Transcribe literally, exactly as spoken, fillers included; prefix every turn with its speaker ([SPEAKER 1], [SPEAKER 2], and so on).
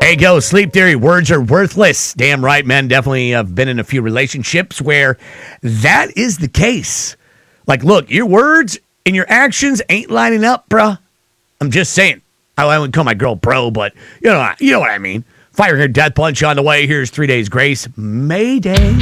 [SPEAKER 1] There you go. Sleep theory. Words are worthless. Damn right, men. Definitely have been in a few relationships where that is the case. Like, look, your words and your actions ain't lining up, bruh. I'm just saying. I wouldn't call my girl bro, but you know, you know what I mean. Firing her death punch on the way. Here's three days grace. Mayday.